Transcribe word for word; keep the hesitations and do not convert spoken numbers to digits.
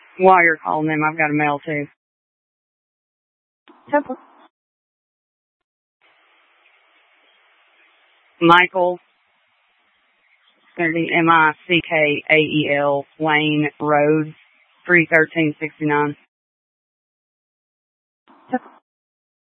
While you're calling them, I've got a mail too. Temple. Michael, it's going to be M I C K A E L, Wayne Road, three thirteen sixty-nine.